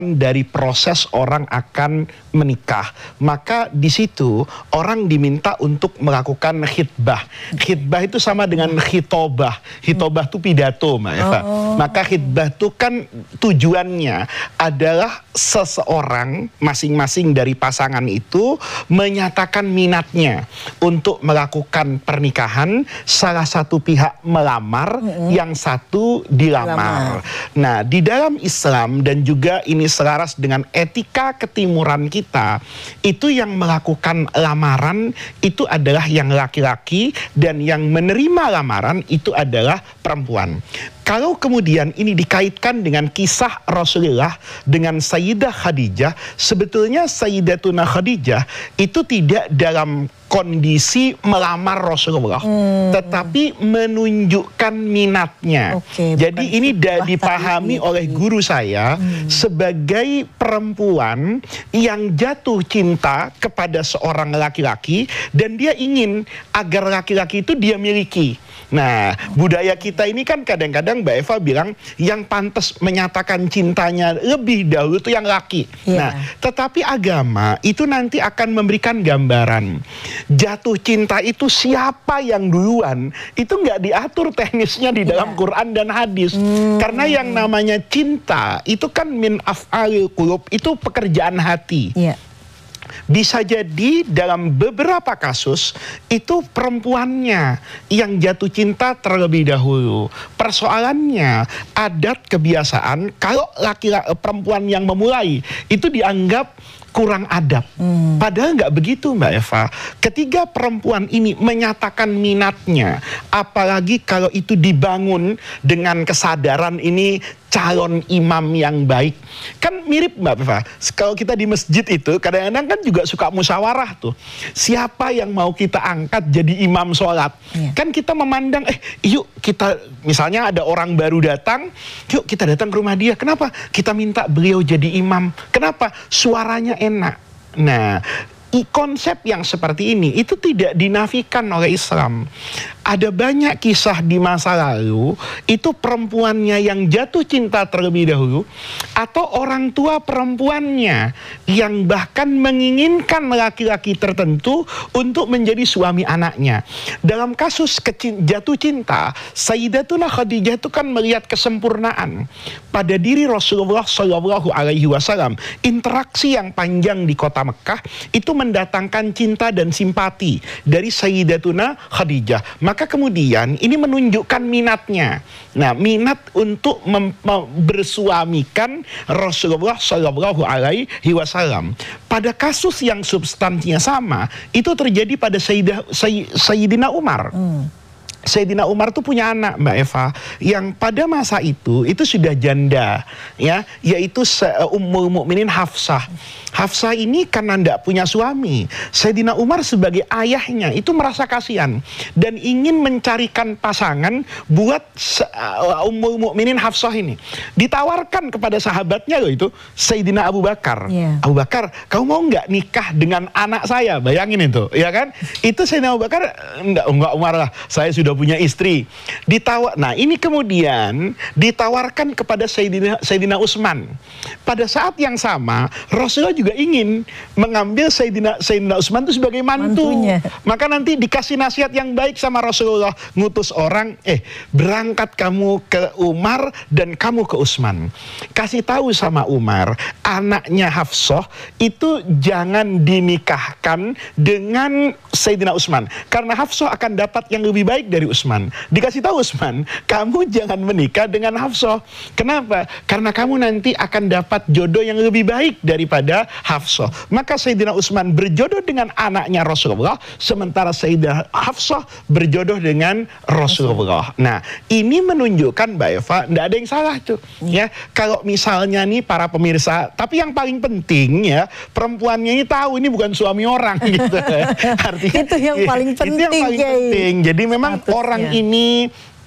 dari proses orang akan menikah, maka di situ orang diminta untuk melakukan khitbah. Khitbah itu sama dengan khitobah. Khitobah itu pidato, Mbak Eva. Maka khitbah itu kan tujuannya adalah seseorang masing-masing dari pasangan itu menyatakan minatnya untuk melakukan pernikahan. Salah satu pihak melamar, yang satu dilamar. Nah, di dalam Islam dan juga ini selaras dengan etika ketimuran kita, itu yang melakukan lamaran itu adalah yang laki-laki dan yang menerima lamaran itu adalah perempuan. Kalau kemudian ini dikaitkan dengan kisah Rasulullah dengan Sayyidah Khadijah, sebetulnya Sayyidatuna Khadijah itu tidak dalam kondisi melamar Rasulullah, tetapi menunjukkan minatnya. Jadi ini dipahami oleh guru saya sebagai perempuan yang jatuh cinta kepada seorang laki-laki dan dia ingin agar laki-laki itu dia miliki. Nah, budaya kita ini kan kadang-kadang Mbak Eva bilang yang pantas menyatakan cintanya lebih dahulu itu yang laki. Nah, tetapi agama itu nanti akan memberikan gambaran. Jatuh cinta itu siapa yang duluan, itu nggak diatur teknisnya di dalam Quran dan hadis. Karena yang namanya cinta itu kan min af'alil qulub, itu pekerjaan hati. Bisa jadi dalam beberapa kasus itu perempuannya yang jatuh cinta terlebih dahulu. Persoalannya adat kebiasaan, kalau laki-laki perempuan yang memulai itu dianggap kurang adab. Padahal nggak begitu, Mbak Eva. Ketika perempuan ini menyatakan minatnya, apalagi kalau itu dibangun dengan kesadaran ini calon imam yang baik. Kan mirip, Mbak Eva. Kalau kita di masjid itu kadang-kadang kan juga suka musyawarah tuh. Siapa yang mau kita angkat jadi imam sholat? Kan kita memandang, yuk kita, misalnya ada orang baru datang, yuk kita datang ke rumah dia. Kenapa? Kita minta beliau jadi imam. Kenapa? Suaranya enak. Nah, konsep yang seperti ini itu tidak dinafikan oleh Islam. Ada banyak kisah di masa lalu itu perempuannya yang jatuh cinta terlebih dahulu, atau orang tua perempuannya yang bahkan menginginkan laki-laki tertentu untuk menjadi suami anaknya. Dalam kasus jatuh cinta, Sayyidatuna Khadijah itu kan melihat kesempurnaan pada diri Rasulullah SAW. Interaksi yang panjang di kota Mekah itu mendatangkan cinta dan simpati dari Sayyidatuna Khadijah. Maka kemudian ini menunjukkan minatnya. Nah, minat untuk bersuamikan Rasulullah SAW. Pada kasus yang substansinya sama, itu terjadi pada Sayyidina Umar. Sayyidina Umar itu punya anak, Mbak Eva, yang pada masa itu sudah janda, ya, yaitu Ummul Mukminin Hafsah. Hafsah ini karena tidak punya suami, Sayyidina Umar sebagai ayahnya itu merasa kasihan dan ingin mencarikan pasangan buat Ummul Mukminin Hafsah ini. Ditawarkan kepada sahabatnya loh itu, Sayyidina Abu Bakar. Abu Bakar, kamu mau nggak nikah dengan anak saya? Bayangin itu, ya kan? Itu Sayyidina Abu Bakar, enggak Umar lah, saya sudah punya istri. Nah, ini kemudian ditawarkan kepada Sayyidina Utsman. Pada saat yang sama, Rasulullah juga ingin mengambil Sayyidina Utsman itu sebagai mantunya. Maka nanti dikasih nasihat yang baik sama Rasulullah, ngutus orang, berangkat kamu ke Umar dan kamu ke Utsman. Kasih tahu sama Umar, anaknya Hafsah itu jangan dinikahkan dengan Sayyidina Utsman, karena Hafsah akan dapat yang lebih baik dari Utsman. Dikasih tahu Utsman, kamu jangan menikah dengan Hafsah. Kenapa? Karena kamu nanti akan dapat jodoh yang lebih baik daripada Hafsah. Maka Sayyidina Utsman berjodoh dengan anaknya Rasulullah, sementara Sayyidah Hafsah berjodoh dengan Rasulullah. Nah, ini menunjukkan, Mbak Eva, tidak ada yang salah tuh. Ya, kalau misalnya nih para pemirsa, tapi yang paling penting ya, perempuannya ini tahu ini bukan suami orang gitu. Artinya itu yang paling penting. Itu yang paling penting. Jadi memang orang ini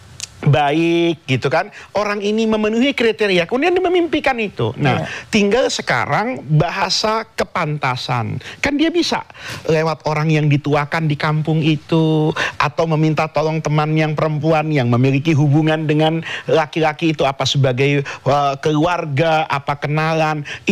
baik gitu kan, orang ini memenuhi kriteria, kemudian dia memimpikan itu. Nah, tinggal sekarang bahasa kepantasan. Kan dia bisa lewat orang yang dituakan di kampung itu, atau meminta tolong teman yang perempuan yang memiliki hubungan dengan laki-laki itu, apa sebagai keluarga, apa kenalan.